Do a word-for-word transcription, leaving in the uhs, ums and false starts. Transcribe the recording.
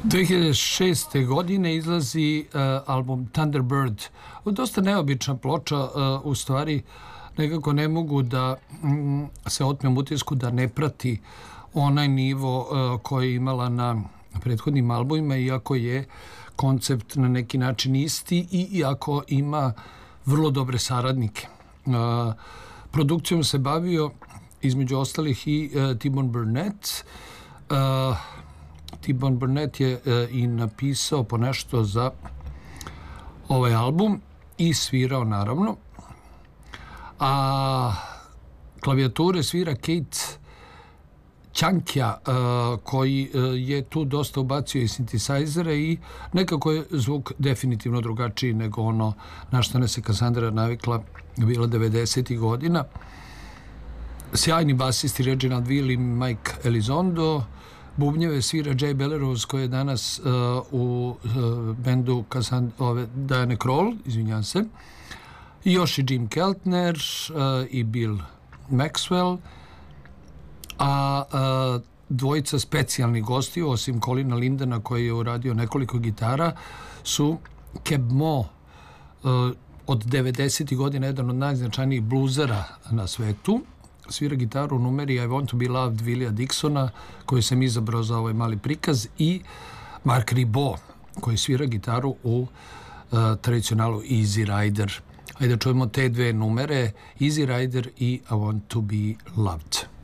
dve hiljade šeste. godine izlazi uh, album Thunderbird. Dosta neobična ploča, uh, u stvari nekako ne mogu da mm, se otmem utisku da ne prati onaj nivo uh, koji je imala na prethodnim albumima, iako je koncept na neki način isti i iako ima vrlo dobre saradnike. Uh, produkcijom se bavio između ostalih i uh, T-Bone Burnett. Uh, T-Bone Burnett je uh, i napisao ponešto za ovaj album i svirao naravno. A klavijature svira Kate Čankja, uh, koji uh, je tu dosta ubacio i sintisajzere i nekako je zvuk definitivno drugačiji nego ono na što nas je Cassandra navikla bila devedesetih godina. Sjajni basisti Reginald Will i Mike Elizondo, bubnjeve svira Jay Bellerose koji je danas uh, u uh, bendu Cassandra, ove, Diane Kroll, izvinjam se, i još i Jim Keltner uh, i Bill Maxwell, a uh, dvojica specijalnih gostiju, osim Colina Lindena koji je uradio nekoliko gitara, su Keb Mo, uh, od devedesetih godina jedan od najznačajnijih bluzera na svetu, svira gitaru u numeri I Want to be Loved Willija Dixona, koji sam izabrao za ovaj mali prikaz, i Mark Ribot, koji svira gitaru u uh, tradicionalu Easy Rider. Ajde da čujemo te dve numere, Easy Rider i I Want to be Loved.